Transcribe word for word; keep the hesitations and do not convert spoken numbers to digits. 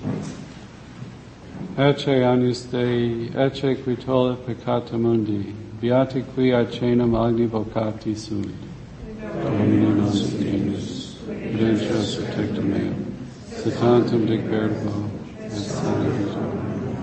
Ecce agnus Dei, ecce qui tollit peccata mundi, beati qui acenam magni vocati sunt. Domine nos Deus, redemptionis tectum meum, sit tantum dic verbo, et salvator.